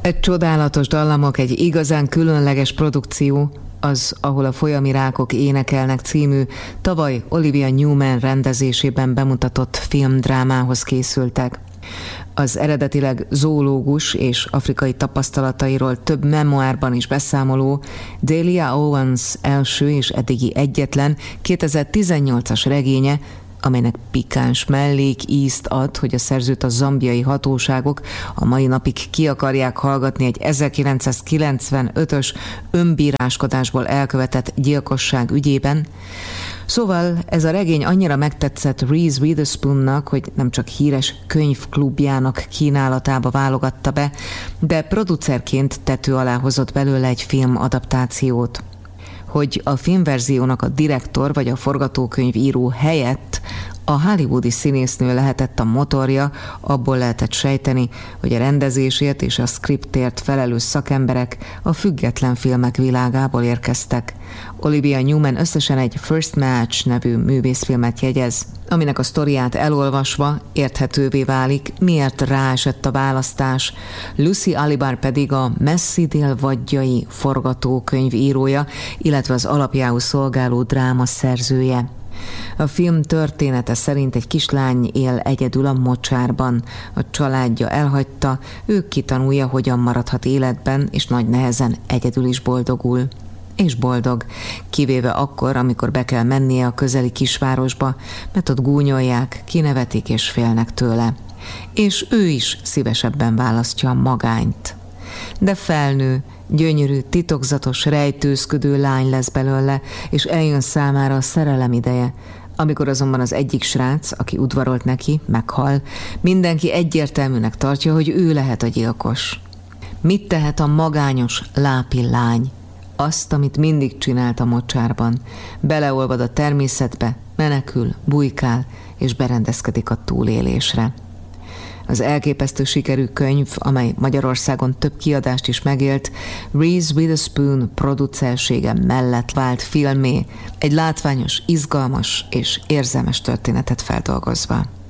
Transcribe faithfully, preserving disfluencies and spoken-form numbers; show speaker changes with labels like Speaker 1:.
Speaker 1: Egy csodálatos dallamok, egy igazán különleges produkció, az, ahol a folyami rákok énekelnek című, tavaly Olivia Newman rendezésében bemutatott filmdrámához készültek. Az eredetileg zoológus és afrikai tapasztalatairól több memoárban is beszámoló Delia Owens első és eddigi egyetlen kétezer-tizennyolcas regénye, amelynek pikáns mellék ízt ad, hogy a szerzőt a zambiai hatóságok a mai napig ki akarják hallgatni egy ezerkilencszázkilencvenötös önbíráskodásból elkövetett gyilkosság ügyében. Szóval ez a regény annyira megtetszett Reese Witherspoonnak, hogy nem csak híres könyvklubjának kínálatába válogatta be, de producerként tető alá hozott belőle egy filmadaptációt. Hogy a filmverziónak a direktor vagy a forgatókönyvíró helyett a hollywoodi színésznő lehetett a motorja, abból lehetett sejteni, hogy a rendezésért és a szkriptért felelős szakemberek a független filmek világából érkeztek. Olivia Newman összesen egy First Match nevű művészfilmet jegyez, aminek a sztoriát elolvasva érthetővé válik, miért ráesett a választás. Lucy Alibar pedig a Messzi dél vadjai forgatókönyv írója, illetve az alapjául szolgáló dráma szerzője. A film története szerint egy kislány él egyedül a mocsárban. A családja elhagyta, ő kitanulja, hogyan maradhat életben, és nagy nehezen egyedül is boldogul. És boldog, kivéve akkor, amikor be kell mennie a közeli kisvárosba, mert ott gúnyolják, kinevetik és félnek tőle. És ő is szívesebben választja a magányt. De felnő, gyönyörű, titokzatos, rejtőzködő lány lesz belőle, és eljön számára a szerelem ideje. Amikor azonban az egyik srác, aki udvarolt neki, meghal, mindenki egyértelműnek tartja, hogy ő lehet a gyilkos. Mit tehet a magányos lápi lány? Azt, amit mindig csinált a mocsárban. Beleolvad a természetbe, menekül, bujkál, és berendezkedik a túlélésre. Az elképesztő sikerű könyv, amely Magyarországon több kiadást is megélt, Reese Witherspoon producersége mellett vált filmé, egy látványos, izgalmas és érzelmes történetet feldolgozva.